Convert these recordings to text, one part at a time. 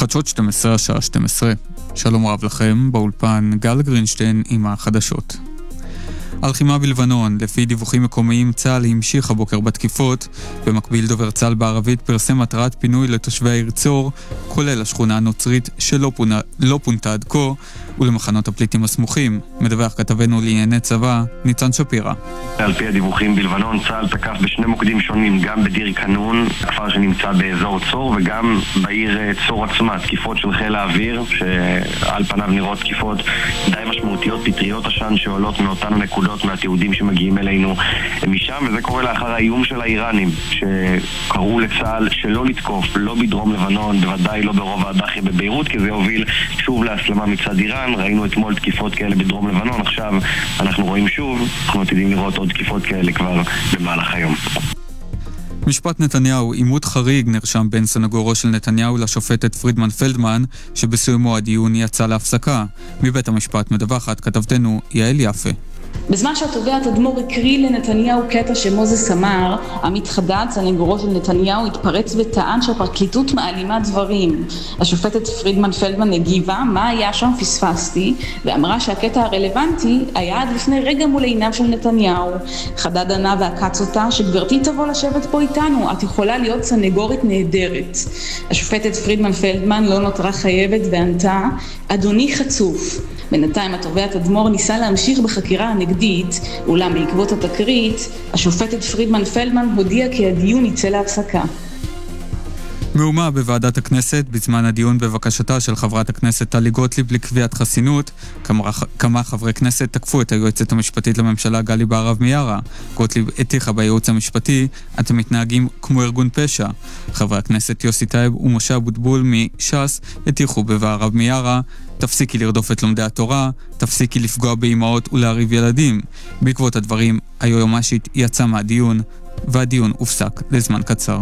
חדשות 12 השעה 12. שלום רב לכם, באולפן גל גרינשטיין עם החדשות. הלחימה בלבנון, לפי דיווחים מקומיים, צה"ל המשיך הבוקר בתקיפות. במקביל דובר צה"ל בערבית פרסם התראת פינוי לתושבי העיר צור, כולל השכונה הנוצרית שלא פונתה עד כה, ולמחנות הפליטים הסמוכים. מדווח כתבנו לענייני צבא, ניצן שפירא. על פי הדיווחים בלבנון, צה"ל תקף בשני מוקדים שונים, גם בדיר קנון, כפר שנמצא באזור צור, וגם בעיר צור עצמה, תקיפות של חיל האוויר, שעל פניו נראות תקיפות די משמעותיות, פטריות עשן שעולות מאותן הנקודות מהתיעודים שמגיעים אלינו משם, וזה קורה לאחר האיום של האיראנים, שקראו לצה"ל שלא לתקוף, לא בדרום לבנון, בוודאי לא ברובע הדאחי בביירות, כי זה יוביל שוב להסלמה מצד איראן. ראינו אתמול תקיפות כאלה בדרום לבנון, עכשיו אנחנו רואים שוב, אנחנו עתידים לראות עוד תקיפות כאלה כבר במהלך היום. משפט נתניהו, עימות חריג נרשם בין סנגורו של נתניהו לשופטת פרידמן פלדמן, שבסיומו הדיון יצא להפסקה. מבית המשפט מדווחת כתבתנו יעל יפה. בזמן שהתובע תדמור הקריא לנתניהו קטע שמוזס אמר, עמית חדד, סנגורו של נתניהו, התפרץ וטען שהפרקליטות מעלימה דברים. השופטת פרידמן פלדמן הגיבה, מה היה שם פספסתי, ואמרה שהקטע הרלוונטי היה עד לפני רגע מול עיניו של נתניהו. חדד ענה ועקץ אותה שגברתי תבוא לשבת פה איתנו, את יכולה להיות סנגורית נהדרת. השופטת פרידמן פלדמן לא נותרה חייבת וענתה, אדוני חצוף. בינתיים התובע תדמור ניסה להמשיך בחקירה הנגדית, אולם בעקבות התקרית, השופטת פרידמן פלדמן הודיעה כי הדיון יצא להפסקה. מהומה בוועדת הכנסת בזמן הדיון בבקשתה של חברת הכנסת טלי גוטליב לקביעת חסינות. כמה חברי כנסת תקפו את היועצת המשפטית לממשלה גלי בהרב מיארה. גוטליב הטיחה בייעוץ המשפטי, אתם מתנהגים כמו ארגון פשע. חברי הכנסת יוסי טייב ומשה אבוטבול מש"ס הטיחו בהרב מיארה, תפסיקי לרדוף את לומדי התורה, תפסיקי לפגוע באימהות ולהריב ילדים. בעקבות הדברים, היועמ"שית יצאה מהדיון, והדיון הופסק לזמן קצר.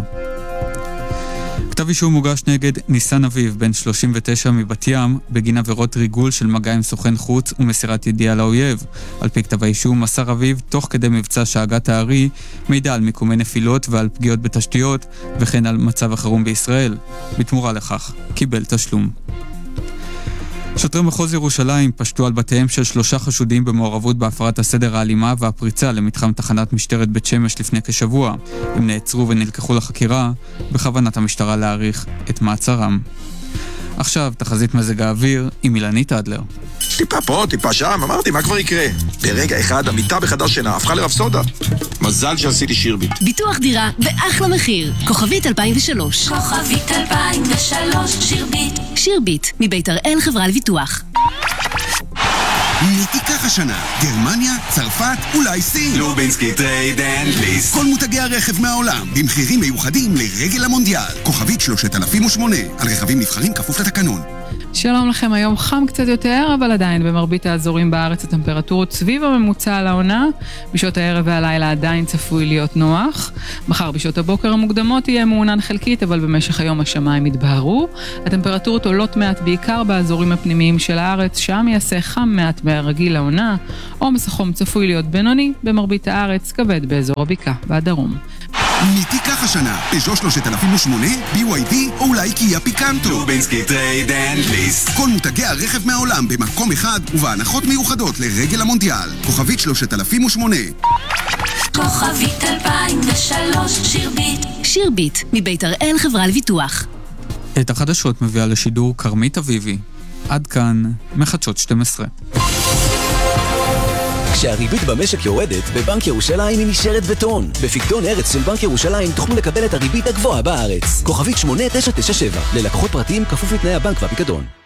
כתב אישום מוגש נגד ניסן אביב, בן 39 מבת ים, בגין עבירות ריגול של מגע עם סוכן חוץ ומסירת ידיעה לאויב. על פי כתב האישום מסר אביב, תוך כדי מבצע שאגת הארי, מידע על מיקומי נפילות ועל פגיעות בתשתיות, וכן על מצב החירום בישראל. בתמורה לכך, קיבל תשלום. שוטרי מחוז ירושלים פשטו על בתיהם של 3 חשודים במעורבות בהפרת הסדר האלימה והפריצה למתחם תחנת משטרת בית שמש לפני כשבוע. הם נעצרו ונלקחו לחקירה, בכוונת המשטרה להאריך את מעצרם. עכשיו תחזית מזג האוויר עם אילנית אדלר. טיפה פה, טיפה שם, אמרתי, מה כבר יקרה? ברגע אחד המיטה בחדר שינה הפכה לרפסודה. מזל שעשיתי שירביט. ביטוח דירה באחלה מחיר. כוכבית 2003. כוכבית 2003, שירביט. שירביט, מבית הראל חברה לביטוח. מי תיקח השנה? גרמניה, צרפת, אולי סין? לובינסקי טרייד אנד ליסט. כל מותגי הרכב מהעולם, במחירים מיוחדים לרגל המונדיאל. כוכבית 3008, על רכבים נבחרים כפוף לתקנון. שלום לכם, היום חם קצת יותר, אבל עדיין במרבית האזורים בארץ הטמפרטורות סביב הממוצע על העונה. בשעות הערב והלילה עדיין צפוי להיות נוח. מחר בשעות הבוקר המוקדמות יהיה מעונן חלקית, אבל במשך היום השמיים יתבהרו. הטמפרטורות עולות מעט בעיקר באזורים הפנימיים של הארץ, שם יעשה חם מעט מהרגיל לעונה. עומס החום צפוי להיות בינוני, במרבית הארץ כבד באזור הבקעה והדרום. מי תיקח השנה? פז'ו 3008, BYD או אולי קיה פיקנטו? לובינסקי טרייד אנד ליסט. כל מותגי הרכב מהעולם במקום אחד ובהנחות מיוחדות לרגל המונדיאל. כוכבית 3008. כוכבית 2003, שירביט. שירביט, מבית הראל חברה לביטוח. את החדשות מביאה לשידור קרמית אביבי. עד כאן מחדשות 12. כשהריבית במשק יורדת, בבנק ירושלים היא נשארת בטון. בפקדון ארץ של בנק ירושלים תוכלו לקבל את הריבית הגבוהה בארץ. כוכבית 8997, ללקוחות פרטיים כפוף לתנאי הבנק והפיקדון.